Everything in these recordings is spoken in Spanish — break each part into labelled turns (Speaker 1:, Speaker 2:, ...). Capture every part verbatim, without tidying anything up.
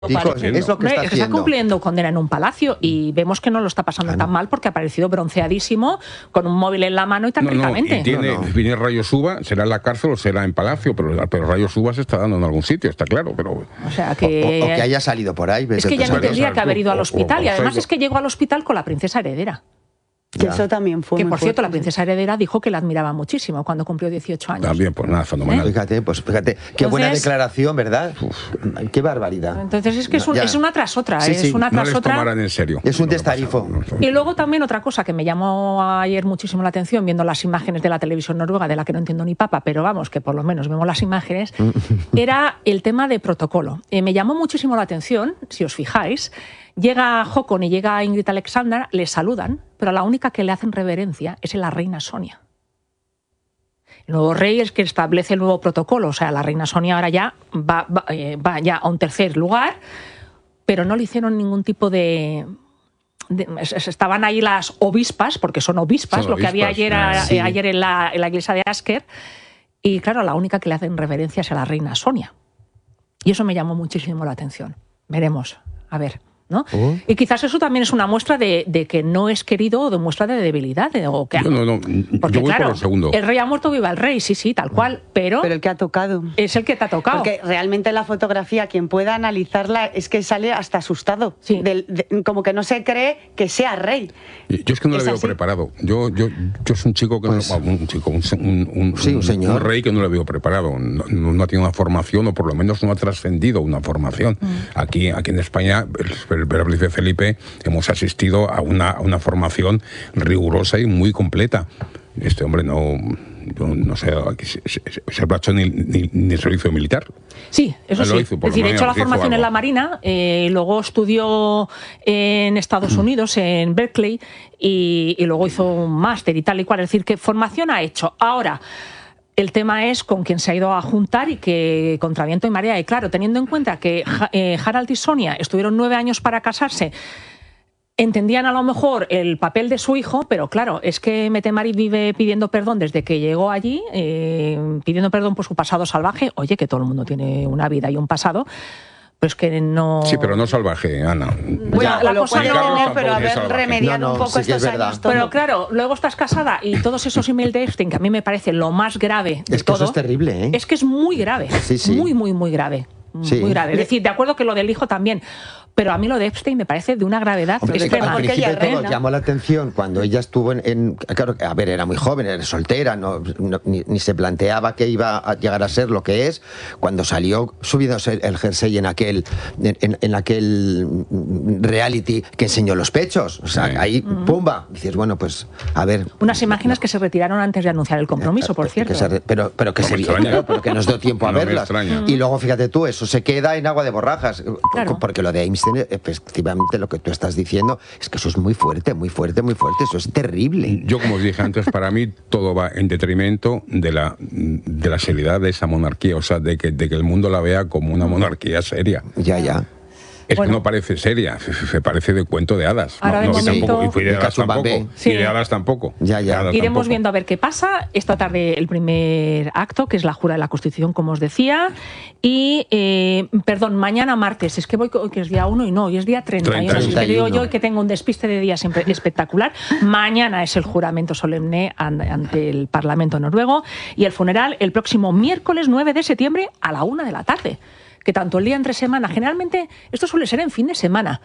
Speaker 1: Chicos, es lo que está,
Speaker 2: Hombre, está cumpliendo condena en un palacio y vemos que no lo está pasando ah, tan no. mal porque ha aparecido bronceadísimo con un móvil en la mano y tan
Speaker 3: no,
Speaker 2: ricamente.
Speaker 3: No, y tiene, no, no. Viene Rayos Uva, será en la cárcel o será en palacio, pero, pero Rayos Uva se está dando en algún sitio, está claro. Pero...
Speaker 2: O sea que...
Speaker 1: O, o, o que haya salido por ahí.
Speaker 2: Es que ya no tendría que haber ido al hospital y además es que llegó al hospital con la princesa heredera.
Speaker 4: Que eso también fue
Speaker 2: que
Speaker 4: muy
Speaker 2: por cierto
Speaker 4: fuerte.
Speaker 2: la princesa heredera dijo que la admiraba muchísimo cuando cumplió dieciocho años.
Speaker 3: También, pues nada, fenomenal.
Speaker 1: ¿Eh? Fíjate, pues fíjate, qué Entonces, buena declaración, ¿verdad? Uf, qué barbaridad.
Speaker 2: Entonces es que es, un, es una tras otra,
Speaker 1: sí, sí.
Speaker 2: es una tras
Speaker 3: no les
Speaker 2: otra.
Speaker 3: tomarán en serio.
Speaker 1: Es un destarifo.
Speaker 2: Y luego también otra cosa que me llamó ayer muchísimo la atención viendo las imágenes de la televisión noruega, de la que no entiendo ni papa, pero vamos, que por lo menos vemos las imágenes, era el tema de protocolo. Eh, me llamó muchísimo la atención, si os fijáis. Llega Håkon y llega Ingrid Alexandra, le saludan, pero la única que le hacen reverencia es la reina Sonia. El nuevo rey es que establece el nuevo protocolo, o sea, la reina Sonia ahora ya va, va, eh, va ya a un tercer lugar, pero no le hicieron ningún tipo de... de estaban ahí las obispas, porque son obispas, son lo obispas, que había ayer, a, sí. eh, ayer en, la, en la iglesia de Asker, y claro, la única que le hacen reverencia es a la reina Sonia. Y eso me llamó muchísimo la atención. Veremos, a ver... ¿no? Oh. Y quizás eso también es una muestra de, de que no es querido o de muestra de debilidad. De, o que,
Speaker 3: no, no, no.
Speaker 2: Porque
Speaker 3: yo voy
Speaker 2: claro,
Speaker 3: por el segundo.
Speaker 2: El rey ha muerto, viva el rey, sí, sí, tal cual, pero...
Speaker 4: Pero el que ha tocado.
Speaker 2: Es el que te ha tocado.
Speaker 4: Porque realmente la fotografía, quien pueda analizarla, es que sale hasta asustado.
Speaker 2: Sí.
Speaker 4: Del, de, como que no se cree que sea rey.
Speaker 3: Yo es que no le veo así. preparado. Yo, yo, yo soy un chico que pues, no, un chico, un, un, un, sí, un, señor. un rey que no le veo preparado. No, no, no ha tenido una formación, o por lo menos no ha trascendido una formación. Mm. Aquí, aquí en España, el, el, el príncipe Felipe hemos asistido a una, a una formación rigurosa y muy completa. Este hombre no, yo no sé, se, se, se ha hecho ni, ni, ni servicio militar.
Speaker 2: Sí, eso sí.
Speaker 3: Hizo,
Speaker 2: es decir, he hecho la formación en la Marina, eh, luego estudió en Estados Unidos, en Berkeley, y, y luego hizo un máster y tal y cual. Es decir, que formación ha hecho. Ahora... El tema es con quién se ha ido a juntar y que contra viento y marea. Y claro, teniendo en cuenta que eh, Harald y Sonia estuvieron nueve años para casarse, entendían a lo mejor el papel de su hijo, pero claro, es que Mette-Marit vive pidiendo perdón desde que llegó allí, eh, pidiendo perdón por su pasado salvaje. Oye, que todo el mundo tiene una vida y un pasado. Pues que no...
Speaker 3: Sí, pero no salvaje, Ana.
Speaker 4: Bueno, ya, la cosa no, tener, pero haber remediado no, no, un poco sí estos años.
Speaker 2: Todo. Pero claro, luego estás casada y todos esos emails de Epstein, que a mí me parece lo más grave de
Speaker 1: Es que
Speaker 2: todo,
Speaker 1: eso es terrible, ¿eh?
Speaker 2: Es que es muy grave.
Speaker 1: Sí, sí.
Speaker 2: Muy, muy, muy grave.
Speaker 1: Sí.
Speaker 2: Muy grave. Es decir, de acuerdo que lo del hijo también... Pero a mí lo de Epstein me parece de una gravedad.
Speaker 1: Hombre, es que al principio de todo
Speaker 4: ¿no?
Speaker 1: llamó la atención cuando ella estuvo en, en... Claro, a ver, era muy joven, era soltera, no, no, ni, ni se planteaba que iba a llegar a ser lo que es. Cuando salió subidos el, el jersey en aquel, en, en aquel reality que enseñó los pechos. O sea, sí. ahí, uh-huh. pumba. Dices, bueno, pues, a ver...
Speaker 2: Unas imágenes no. que se retiraron antes de anunciar el compromiso, por cierto.
Speaker 1: Que se, pero, pero que
Speaker 3: no
Speaker 1: se vio, pero que nos dio tiempo a
Speaker 3: no
Speaker 1: verlas. Y luego, fíjate tú, eso se queda en agua de borrajas. Claro. Porque lo de Einstein, efectivamente, lo que tú estás diciendo es que eso es muy fuerte, muy fuerte, muy fuerte, eso es terrible.
Speaker 3: Yo, como os dije antes, para mí todo va en detrimento de la, de la seriedad de esa monarquía, o sea, de que, de que el mundo la vea como una monarquía seria.
Speaker 1: Ya, ya.
Speaker 3: Es
Speaker 2: bueno.
Speaker 3: que no parece seria, se parece de cuento de hadas.
Speaker 2: Ahora
Speaker 3: no,
Speaker 2: de
Speaker 3: no,
Speaker 2: momento...
Speaker 3: y tampoco, y de hadas tampoco.
Speaker 2: Sí.
Speaker 3: Y de hadas tampoco.
Speaker 1: Ya, ya.
Speaker 2: Iremos
Speaker 3: tampoco.
Speaker 2: viendo a ver qué pasa. Esta tarde el primer acto, que es la jura de la Constitución, como os decía. Y, eh, perdón, mañana martes, es que voy que es día uno y no, hoy es día treinta y uno. Así que digo yo que tengo un despiste de día siempre espectacular. Mañana es el juramento solemne ante el Parlamento noruego y el funeral el próximo miércoles nueve de septiembre a la una de la tarde. Que tanto el día entre semana, generalmente esto suele ser en fin de semana,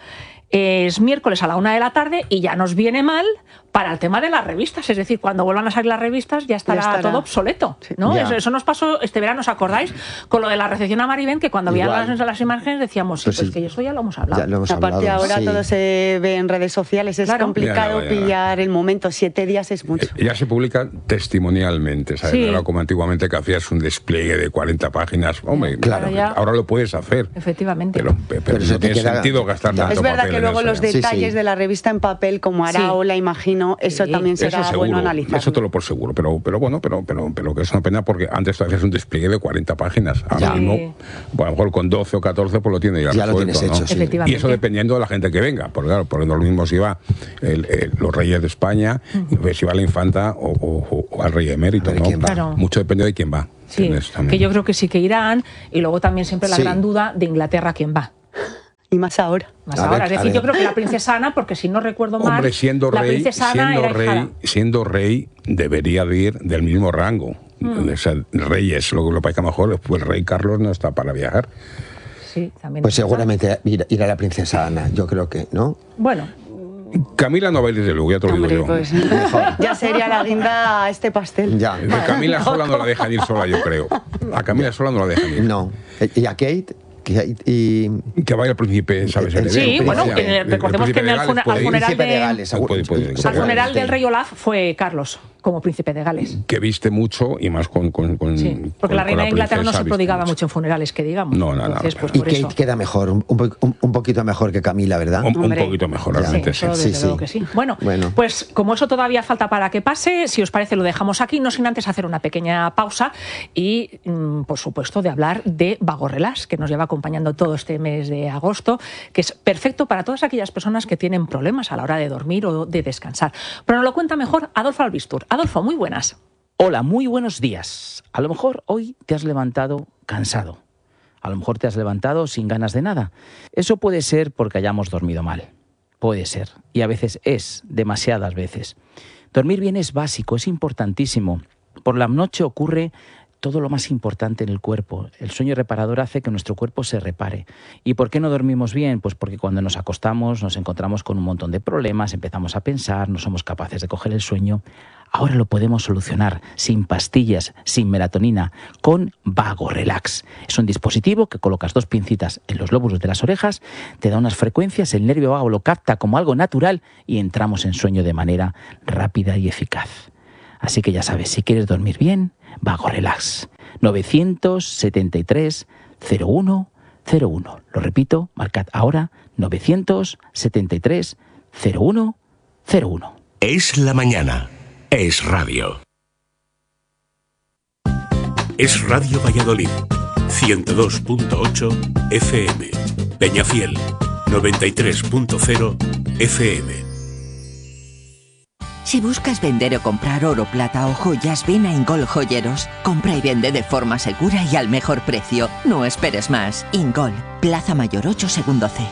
Speaker 2: es miércoles a la una de la tarde y ya nos viene mal para el tema de las revistas, es decir, cuando vuelvan a salir las revistas ya estará, ya estará. todo obsoleto, ¿no? Eso, eso nos pasó este verano, ¿os acordáis? Con lo de la recepción a Maribén, que cuando veíamos las, las imágenes decíamos, sí, pues, pues sí. que eso ya lo hemos hablado.
Speaker 1: Lo hemos
Speaker 4: Aparte
Speaker 1: hablado,
Speaker 4: ahora
Speaker 1: sí.
Speaker 4: todo se ve en redes sociales, es claro. complicado ya, ya, ya. pillar el momento, siete días es mucho.
Speaker 3: Eh, ya se publica testimonialmente, ¿sabes? Sí. Ahora como antiguamente que hacías un despliegue de cuarenta páginas, hombre,
Speaker 1: claro.
Speaker 3: ahora lo puedes hacer.
Speaker 2: Efectivamente.
Speaker 3: Pero, pero, pero no tiene queda... sentido gastar tanto
Speaker 4: Es verdad
Speaker 3: papel
Speaker 4: que luego
Speaker 3: en
Speaker 4: los
Speaker 3: eso,
Speaker 4: detalles
Speaker 1: sí, sí.
Speaker 4: de la revista en papel, como Araola, sí. imagino, eso sí. también será
Speaker 3: eso
Speaker 4: bueno analizar.
Speaker 3: Eso te lo por seguro, pero, pero bueno, pero, pero, pero que es una pena porque antes tú hacías un despliegue de cuarenta páginas. Ahora
Speaker 2: sí.
Speaker 3: mismo, bueno, a lo mejor con doce o catorce pues lo tienes ya,
Speaker 1: ya
Speaker 3: resuelto,
Speaker 1: lo tienes
Speaker 3: ¿no?
Speaker 1: hecho,
Speaker 3: sí. Y eso dependiendo de la gente que venga, porque claro, porque no lo mismo si va el, el, los reyes de España, uh-huh. si va la infanta o, o, o al rey emérito, ¿no?
Speaker 2: Claro.
Speaker 3: Mucho depende de quién va.
Speaker 2: Sí, que yo creo que sí que irán, y luego también siempre la sí. gran duda de Inglaterra quién va.
Speaker 4: Y más ahora.
Speaker 2: Más ahora.
Speaker 1: Ver,
Speaker 2: es decir, yo creo que la princesa Ana, porque si no recuerdo mal,
Speaker 3: Hombre, siendo
Speaker 2: la
Speaker 3: rey,
Speaker 2: princesa Ana
Speaker 3: siendo
Speaker 2: era
Speaker 3: rey,
Speaker 2: hijada.
Speaker 3: siendo rey, debería de ir del mismo rango. Mm. O sea, reyes, lo que lo pasa mejor, pues el rey Carlos no está para viajar.
Speaker 2: Sí, también.
Speaker 1: Pues seguramente ir, ir a la princesa Ana, yo creo que, ¿no?
Speaker 2: Bueno.
Speaker 3: Camila no va a ir desde luego, ya te lo
Speaker 4: Hombre,
Speaker 3: digo yo.
Speaker 4: pues, ya sería la guinda a este pastel.
Speaker 1: Ya.
Speaker 3: A Camila sola no la dejan ir sola, yo creo. A Camila sola no la dejan ir.
Speaker 1: No. ¿Y a Kate? Y...
Speaker 3: Que vaya el príncipe, ¿sabes?
Speaker 2: Sí,
Speaker 3: heredero,
Speaker 2: bueno,
Speaker 3: príncipe,
Speaker 2: en el, recordemos
Speaker 3: el
Speaker 2: que en el,
Speaker 3: príncipe de
Speaker 2: funa, al funeral,
Speaker 1: de
Speaker 2: de,
Speaker 1: Gales,
Speaker 3: puede, puede,
Speaker 2: al funeral del rey Olaf fue Carlos, como príncipe de Gales.
Speaker 3: Que viste mucho y más con... con, con
Speaker 2: sí, porque
Speaker 3: con,
Speaker 2: la reina de Inglaterra no se prodigaba
Speaker 3: mucho.
Speaker 2: mucho en funerales, que digamos.
Speaker 3: No, nada.
Speaker 2: Entonces,
Speaker 3: No,
Speaker 2: pues,
Speaker 1: y
Speaker 2: por
Speaker 1: Kate
Speaker 2: eso.
Speaker 1: queda mejor, un, un, un poquito mejor que Camila, ¿verdad?
Speaker 3: Un, un poquito mejor,
Speaker 1: ya.
Speaker 3: realmente,
Speaker 2: sí.
Speaker 3: sí.
Speaker 2: Eso, desde
Speaker 1: sí,
Speaker 2: luego
Speaker 1: sí.
Speaker 2: que sí. Bueno,
Speaker 1: bueno,
Speaker 2: pues como eso todavía falta para que pase, si os parece lo dejamos aquí, no sin antes hacer una pequeña pausa y, por supuesto, de hablar de Vago Relax, que nos lleva acompañando todo este mes de agosto, que es perfecto para todas aquellas personas que tienen problemas a la hora de dormir o de descansar. Pero nos lo cuenta mejor Adolfo Albistur. Adolfo, muy buenas.
Speaker 5: Hola, muy buenos días. A lo mejor hoy te has levantado cansado. A lo mejor te has levantado sin ganas de nada. Eso puede ser porque hayamos dormido mal. Puede ser. Y a veces es, demasiadas veces. Dormir bien es básico, es importantísimo. Por la noche ocurre todo lo más importante en el cuerpo. El sueño reparador hace que nuestro cuerpo se repare. ¿Y por qué no dormimos bien? Pues porque cuando nos acostamos nos encontramos con un montón de problemas, empezamos a pensar, no somos capaces de coger el sueño. Ahora lo podemos solucionar sin pastillas, sin melatonina, con Vago Relax. Es un dispositivo que colocas dos pincitas en los lóbulos de las orejas, te da unas frecuencias, el nervio vago lo capta como algo natural y entramos en sueño de manera rápida y eficaz. Así que ya sabes, si quieres dormir bien, Vago Relax. novecientos setenta y tres cero uno cero uno. Lo repito, marcad ahora novecientos setenta y tres cero uno cero uno.
Speaker 6: Es la mañana. Es radio. Es Radio Valladolid. ciento dos punto ocho F M. Peñafiel. noventa y tres punto cero F M.
Speaker 7: Si buscas vender o comprar oro, plata o joyas, ven a Ingol Joyeros. Compra y vende de forma segura y al mejor precio. No esperes más. Ingol, Plaza Mayor ocho, segundo C.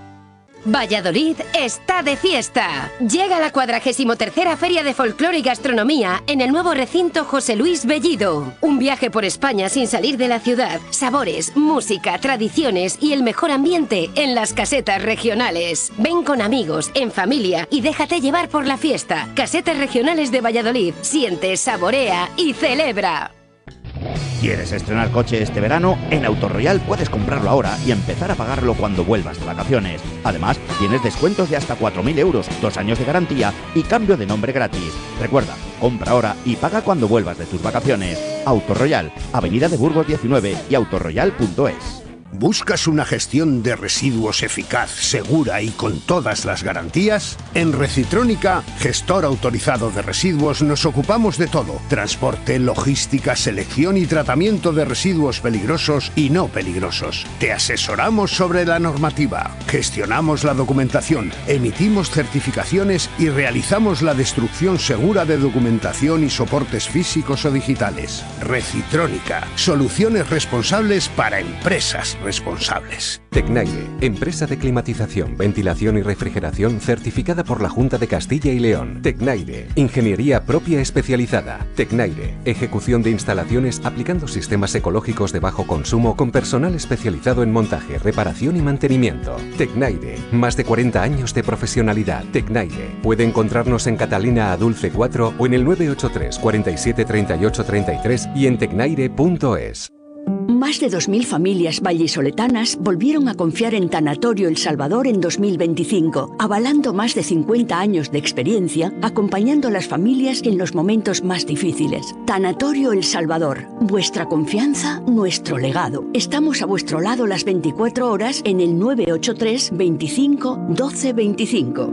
Speaker 8: Valladolid está de fiesta. Llega la cuadragésimo tercera Feria de Folclore y Gastronomía en el nuevo recinto José Luis Bellido. Un viaje por España sin salir de la ciudad. Sabores, música, tradiciones y el mejor ambiente en las casetas regionales. Ven con amigos, en familia y déjate llevar por la fiesta. Casetas regionales de Valladolid. Siente, saborea y celebra.
Speaker 9: ¿Quieres estrenar coche este verano? En Autoroyal puedes comprarlo ahora y empezar a pagarlo cuando vuelvas de vacaciones. Además, tienes descuentos de hasta cuatro mil euros, dos años de garantía y cambio de nombre gratis. Recuerda, compra ahora y paga cuando vuelvas de tus vacaciones. Autoroyal, Avenida de Burgos diecinueve y autoroyal punto es.
Speaker 10: ¿Buscas una gestión de residuos eficaz, segura y con todas las garantías? En Recitrónica, gestor autorizado de residuos, nos ocupamos de todo: transporte, logística, selección y tratamiento de residuos peligrosos y no peligrosos. Te asesoramos sobre la normativa, gestionamos la documentación, emitimos certificaciones y realizamos la destrucción segura de documentación y soportes físicos o digitales. Recitrónica, soluciones responsables para empresas responsables.
Speaker 11: Tecnaire, empresa de climatización, ventilación y refrigeración certificada por la Junta de Castilla y León. Tecnaire, ingeniería propia especializada. Tecnaire, ejecución de instalaciones aplicando sistemas ecológicos de bajo consumo con personal especializado en montaje, reparación y mantenimiento. Tecnaire, más de cuarenta años de profesionalidad. Tecnaire, puede encontrarnos en Catalina Adulce cuatro o en el nueve ocho tres, cuarenta y siete, treinta y ocho, treinta y tres y en tecnaire punto es.
Speaker 12: Más de dos mil familias vallisoletanas volvieron a confiar en Tanatorio El Salvador en dos mil veinticinco, avalando más de cincuenta años de experiencia, acompañando a las familias en los momentos más difíciles. Tanatorio El Salvador, vuestra confianza, nuestro legado. Estamos a vuestro lado las veinticuatro horas en el nueve ocho tres, veinticinco, doce, veinticinco.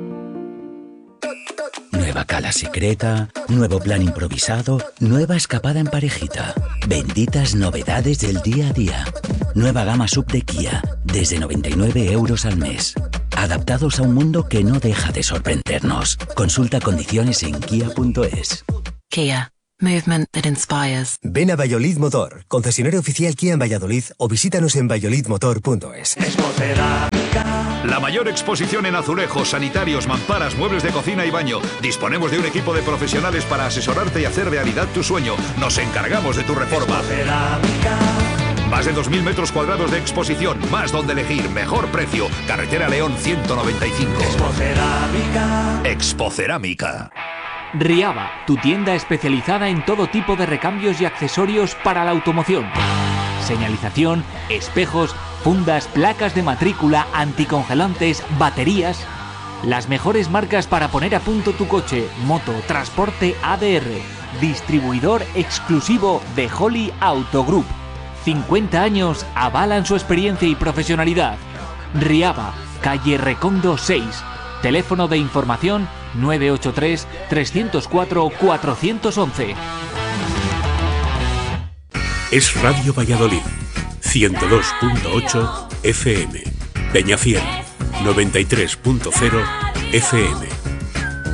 Speaker 13: Nueva cala secreta, nuevo plan improvisado, nueva escapada en parejita. Benditas novedades del día a día. Nueva gama sub de Kia, desde noventa y nueve euros al mes. Adaptados a un mundo que no deja de sorprendernos. Consulta condiciones en kia punto es.
Speaker 14: Kia. Movement that inspires.
Speaker 15: Ven a Valladolid Motor, concesionario oficial Kia en Valladolid, o visítanos en valladolid motor punto es. La mayor exposición en azulejos, sanitarios, mamparas, muebles de cocina y baño. Disponemos de un equipo de profesionales para asesorarte y hacer realidad tu sueño. Nos encargamos de tu reforma. Más de dos mil metros cuadrados de exposición, más donde elegir, mejor precio. Carretera León ciento noventa y cinco. Expocerámica. Expocerámica.
Speaker 16: Riaba, tu tienda especializada en todo tipo de recambios y accesorios para la automoción. Señalización, espejos, fundas, placas de matrícula, anticongelantes, baterías. Las mejores marcas para poner a punto tu coche, moto, transporte A D R. Distribuidor exclusivo de Holly Auto Group. cincuenta años avalan su experiencia y profesionalidad. Riaba, calle Recondo seis. Teléfono de información nueve ocho tres, tres cero cuatro, cuatro uno uno.
Speaker 6: Es Radio Valladolid, ciento dos punto ocho F M. Peñafiel, noventa y tres punto cero F M.